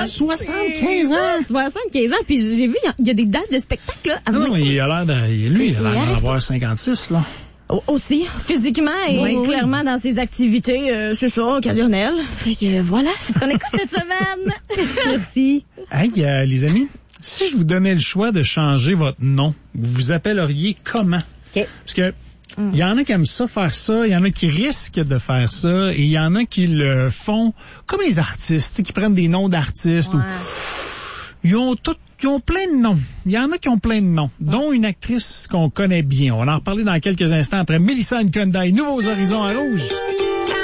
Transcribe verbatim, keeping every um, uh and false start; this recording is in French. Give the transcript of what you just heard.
ans. soixante-quinze ans? soixante-quinze ans. Puis j'ai vu, il y, y a des dates de spectacle, là. À Non, venir. mais il a l'air de, lui, il a l'air Il d'en arrête avoir cinquante-six, là. O- Aussi, physiquement et Oui, oui. clairement dans ses activités, euh, c'est ça, occasionnelles. Fait que euh, voilà, c'est ce qu'on écoute cette semaine. Merci. Hey, euh, les amis, si je vous donnais le choix de changer votre nom, vous vous appelleriez comment? OK. Parce que il y en a qui aiment ça faire ça, il y en a qui risquent de faire ça, et il y en a qui le font comme les artistes, tu sais, qui prennent des noms d'artistes. Ouais. Ou... Ils ont tout, ils ont plein de noms. Il y en a qui ont plein de noms, dont une actrice qu'on connaît bien. On va en reparler dans quelques instants après Mélissa Nkondaï, Nouveaux Horizons à Rouge.